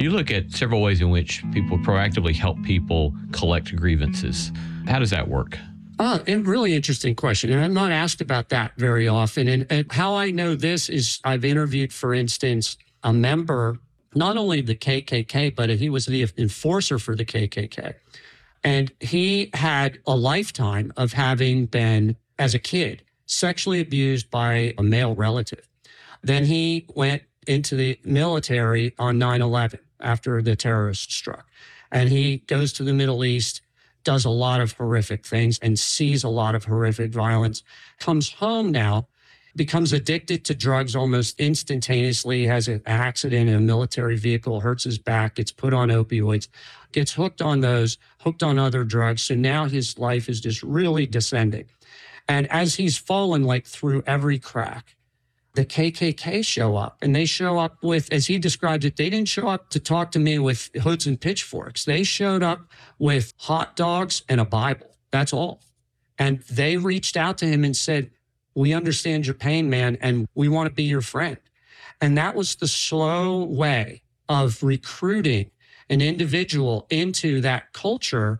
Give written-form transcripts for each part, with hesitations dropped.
You look at several ways in which people proactively help people collect grievances. How does that work? A really interesting question. And I'm not asked about that very often. And how I know this is I've interviewed, for instance, a member, not only of the KKK, but he was the enforcer for the KKK. And he had a lifetime of having been, as a kid, sexually abused by a male relative. Then he went into the military on 9/11 after the terrorists struck. And he goes to the Middle East, does a lot of horrific things and sees a lot of horrific violence, comes home now, becomes addicted to drugs almost instantaneously, has an accident in a military vehicle, hurts his back, gets put on opioids, gets hooked on those, hooked on other drugs. So now his life is just really descending. And as he's fallen like through every crack, the KKK show up, and they show up with, as he described it, they didn't show up to talk to me with hoods and pitchforks. They showed up with hot dogs and a Bible. That's all. And they reached out to him and said, "We understand your pain, man, and we want to be your friend." And that was the slow way of recruiting an individual into that culture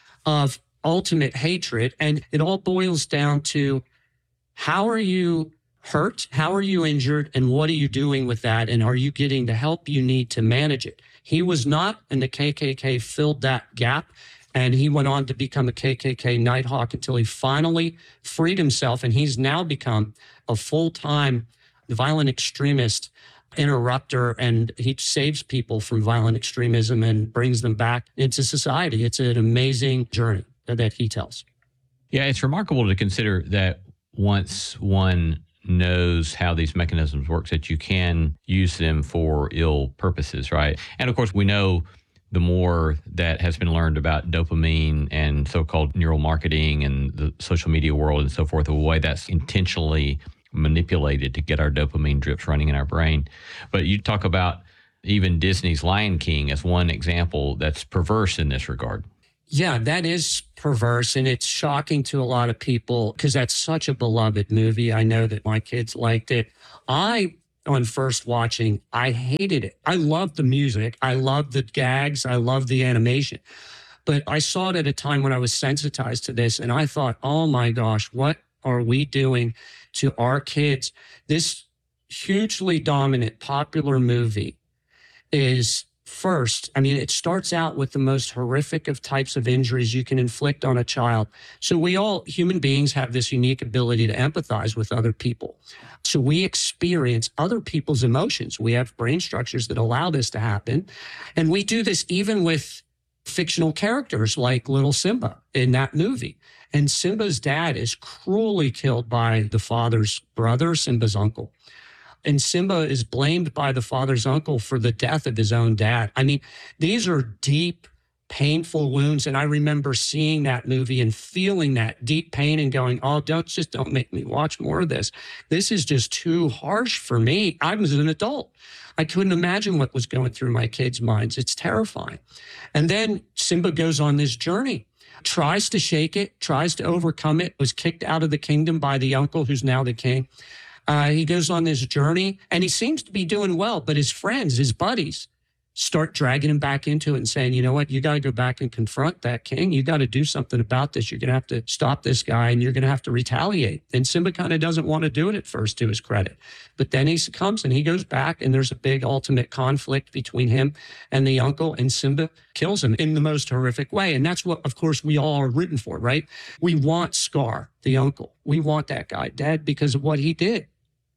of ultimate hatred. And it all boils down to, how are you hurt? How are you injured? And what are you doing with that? And are you getting the help you need to manage it? He was not, and the KKK filled that gap. And he went on to become a KKK Nighthawk until he finally freed himself. And he's now become a full-time violent extremist interrupter. And he saves people from violent extremism and brings them back into society. It's an amazing journey that he tells. Yeah, it's remarkable to consider that once one knows how these mechanisms work, that you can use them for ill purposes, right? And of course, we know the more that has been learned about dopamine and so-called neural marketing and the social media world and so forth, the way that's intentionally manipulated to get our dopamine drips running in our brain. But you talk about even Disney's Lion King as one example that's perverse in this regard. Yeah, that is perverse, and it's shocking to a lot of people because that's such a beloved movie. I know that my kids liked it. On first watching, I hated it. I loved the music. I loved the gags. I loved the animation. But I saw it at a time when I was sensitized to this, and I thought, oh my gosh, what are we doing to our kids? This hugely dominant, popular movie is first, it starts out with the most horrific of types of injuries you can inflict on a child. So we all, human beings, have this unique ability to empathize with other people. So we experience other people's emotions. We have brain structures that allow this to happen. And we do this even with fictional characters like little Simba in that movie. And Simba's dad is cruelly killed by the father's brother, Simba's uncle. And Simba is blamed by the father's uncle for the death of his own dad. These are deep, painful wounds. And I remember seeing that movie and feeling that deep pain and going, oh, don't make me watch more of this. This is just too harsh for me. I was an adult. I couldn't imagine what was going through my kids' minds. It's terrifying. And then Simba goes on this journey, tries to shake it, tries to overcome it, was kicked out of the kingdom by the uncle who's now the king. He goes on this journey and he seems to be doing well, but his friends, his buddies, start dragging him back into it and saying, you know what, you got to go back and confront that king. You got to do something about this. You're going to have to stop this guy and you're going to have to retaliate. And Simba kind of doesn't want to do it at first, to his credit. But then he succumbs and he goes back and there's a big ultimate conflict between him and the uncle, and Simba kills him in the most horrific way. And that's what, of course, we all are rooting for, right? We want Scar, the uncle. We want that guy dead because of what he did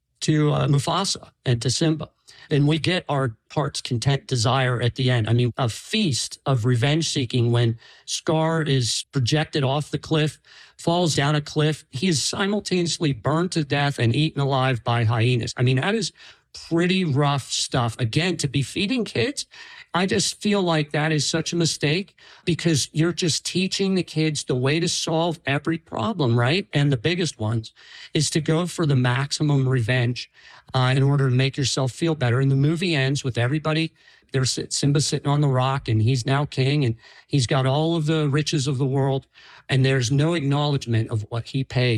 to Mufasa and to Simba. And we get our heart's content desire at the end. A feast of revenge seeking when Scar is projected off the cliff, falls down a cliff. He is simultaneously burned to death and eaten alive by hyenas. That is pretty rough stuff. Again, to be feeding kids, I just feel like that is such a mistake because you're just teaching the kids the way to solve every problem, right? And the biggest ones is to go for the maximum revenge in order to make yourself feel better. And the movie ends with everybody, there's Simba sitting on the rock and he's now king and he's got all of the riches of the world and there's no acknowledgement of what he paid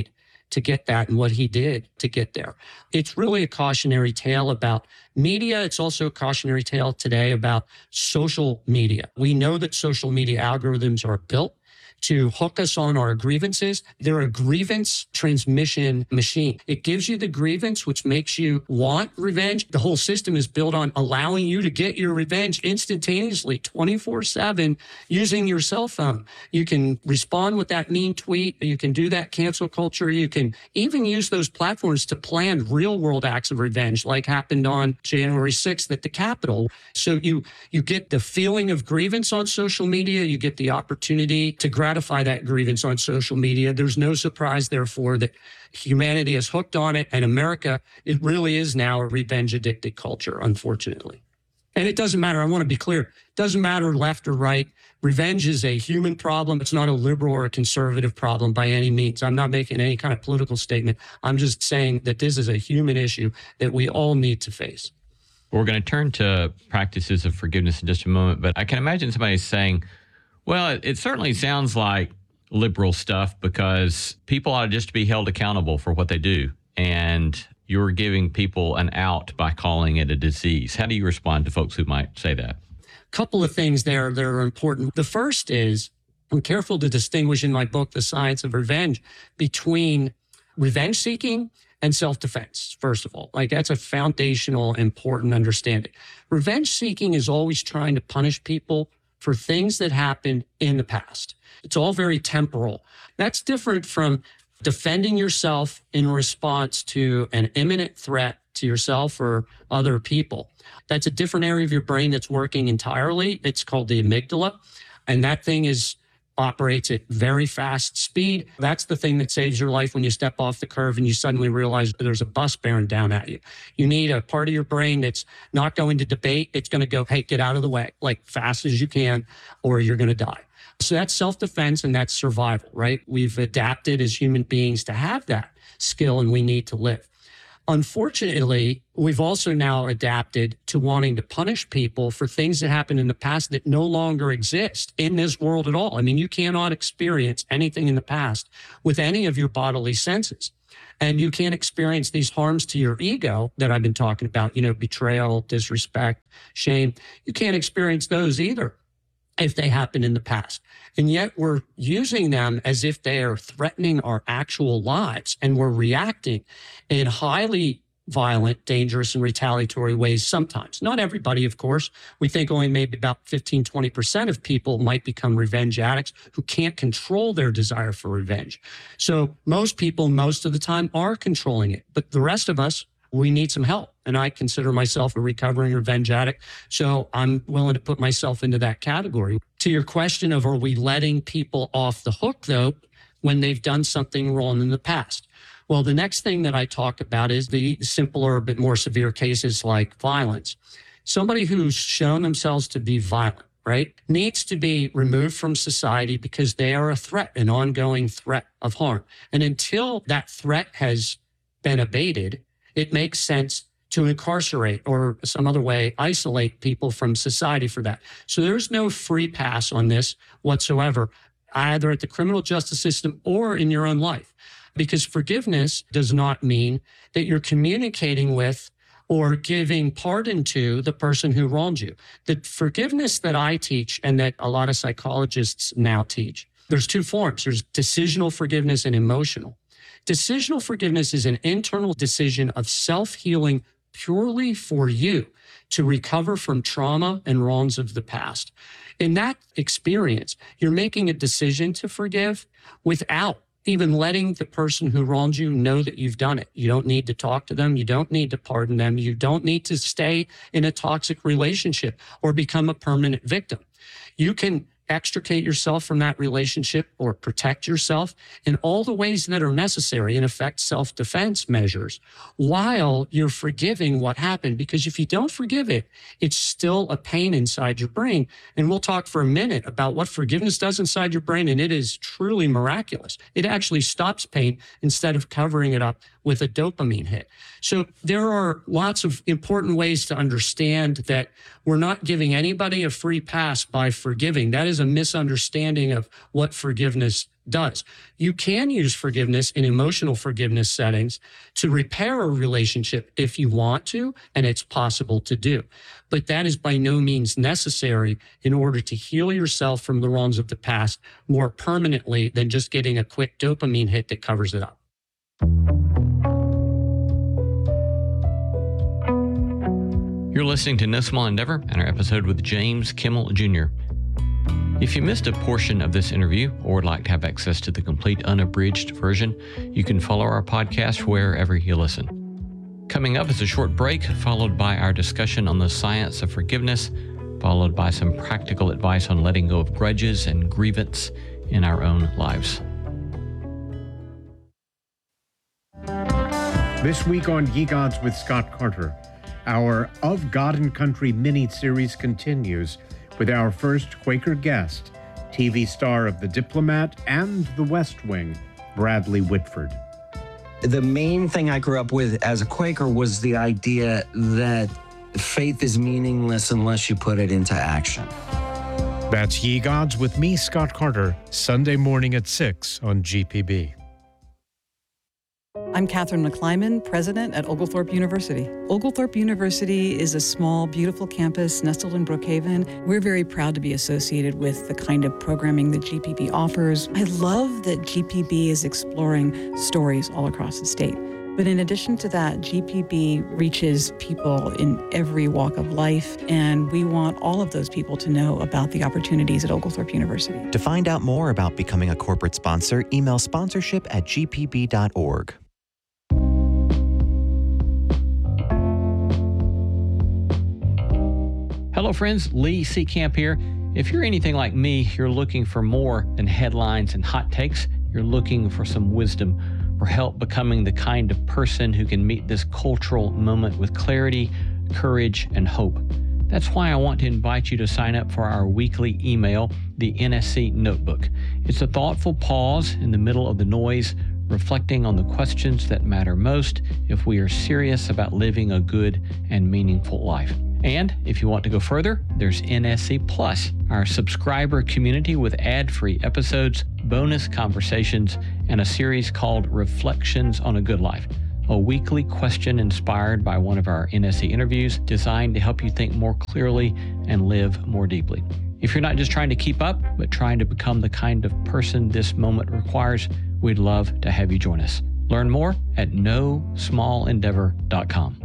to get that and what he did to get there. It's really a cautionary tale about media. It's also a cautionary tale today about social media. We know that social media algorithms are built to hook us on our grievances. They're a grievance transmission machine. It gives you the grievance, which makes you want revenge. The whole system is built on allowing you to get your revenge instantaneously, 24/7, using your cell phone. You can respond with that mean tweet. You can do that cancel culture. You can even use those platforms to plan real world acts of revenge, like happened on January 6th at the Capitol. So you get the feeling of grievance on social media. You get the opportunity to gratify that grievance on social media. There's no surprise, therefore, that humanity is hooked on it. And America, it really is now a revenge addicted culture, unfortunately. And it doesn't matter. I want to be clear. It doesn't matter left or right. Revenge is a human problem. It's not a liberal or a conservative problem by any means. I'm not making any kind of political statement. I'm just saying that this is a human issue that we all need to face. We're going to turn to practices of forgiveness in just a moment, but I can imagine somebody saying, well, it certainly sounds like liberal stuff because people ought to just be held accountable for what they do. And you're giving people an out by calling it a disease. How do you respond to folks who might say that? A couple of things there that are important. The first is I'm careful to distinguish in my book, The Science of Revenge, between revenge seeking and self-defense, first of all. Like that's a foundational, important understanding. Revenge seeking is always trying to punish people for things that happened in the past. It's all very temporal. That's different from defending yourself in response to an imminent threat to yourself or other people. That's a different area of your brain that's working entirely. It's called the amygdala. And that thing operates at very fast speed. That's the thing that saves your life when you step off the curve and you suddenly realize there's a bus bearing down at you. You need a part of your brain that's not going to debate. It's going to go, hey, get out of the way, like fast as you can, or you're going to die. So that's self-defense and that's survival, right? We've adapted as human beings to have that skill and we need to live. Unfortunately, we've also now adapted to wanting to punish people for things that happened in the past that no longer exist in this world at all. I mean, you cannot experience anything in the past with any of your bodily senses. And you can't experience these harms to your ego that I've been talking about, betrayal, disrespect, shame. You can't experience those either if they happened in the past. And yet we're using them as if they are threatening our actual lives. And we're reacting in highly violent, dangerous, and retaliatory ways sometimes. Not everybody, of course. We think only maybe about 15, 20% of people might become revenge addicts who can't control their desire for revenge. So most people, most of the time, are controlling it. But the rest of us, we need some help. And I consider myself a recovering revenge addict. So I'm willing to put myself into that category. To your question of, are we letting people off the hook, though, when they've done something wrong in the past? Well, the next thing that I talk about is the simpler, but more severe cases like violence. Somebody who's shown themselves to be violent, right, needs to be removed from society because they are a threat, an ongoing threat of harm. And until that threat has been abated, it makes sense to incarcerate or some other way isolate people from society for that. So there's no free pass on this whatsoever, either at the criminal justice system or in your own life. Because forgiveness does not mean that you're communicating with or giving pardon to the person who wronged you. The forgiveness that I teach and that a lot of psychologists now teach, there's two forms. There's decisional forgiveness and emotional. Decisional forgiveness is an internal decision of self-healing purely for you to recover from trauma and wrongs of the past. In that experience, you're making a decision to forgive without even letting the person who wronged you know that you've done it. You don't need to talk to them. You don't need to pardon them. You don't need to stay in a toxic relationship or become a permanent victim. You can extricate yourself from that relationship or protect yourself in all the ways that are necessary, in effect, self-defense measures, while you're forgiving what happened. Because if you don't forgive it, it's still a pain inside your brain. And we'll talk for a minute about what forgiveness does inside your brain, and it is truly miraculous. It actually stops pain instead of covering it up with a dopamine hit. So there are lots of important ways to understand that we're not giving anybody a free pass by forgiving. That is a misunderstanding of what forgiveness does. You can use forgiveness in emotional forgiveness settings to repair a relationship if you want to, and it's possible to do. But that is by no means necessary in order to heal yourself from the wrongs of the past more permanently than just getting a quick dopamine hit that covers it up. You're listening to No Small Endeavor and our episode with James Kimmel Jr. If you missed a portion of this interview or would like to have access to the complete unabridged version, you can follow our podcast wherever you listen. Coming up is a short break, followed by our discussion on the science of forgiveness, followed by some practical advice on letting go of grudges and grievance in our own lives. This week on Ye Gods with Scott Carter, our Of God and Country mini-series continues with our first Quaker guest, TV star of The Diplomat and The West Wing, Bradley Whitford. The main thing I grew up with as a Quaker was the idea that faith is meaningless unless you put it into action. That's Ye Gods with me, Scott Carter, Sunday morning at 6 on GPB. I'm Catherine McClyman, president at Oglethorpe University. Oglethorpe University is a small, beautiful campus nestled in Brookhaven. We're very proud to be associated with the kind of programming that GPB offers. I love that GPB is exploring stories all across the state. But in addition to that, GPB reaches people in every walk of life, and we want all of those people to know about the opportunities at Oglethorpe University. To find out more about becoming a corporate sponsor, email sponsorship@gpb.org. Hello, friends. Lee Seacamp here. If you're anything like me, you're looking for more than headlines and hot takes. You're looking for some wisdom, for help becoming the kind of person who can meet this cultural moment with clarity, courage, and hope. That's why I want to invite you to sign up for our weekly email, the NSC Notebook. It's a thoughtful pause in the middle of the noise, reflecting on the questions that matter most if we are serious about living a good and meaningful life. And if you want to go further, there's NSC Plus, our subscriber community with ad-free episodes, bonus conversations, and a series called Reflections on a Good Life, a weekly question inspired by one of our NSC interviews designed to help you think more clearly and live more deeply. If you're not just trying to keep up, but trying to become the kind of person this moment requires, we'd love to have you join us. Learn more at nosmallendeavor.com.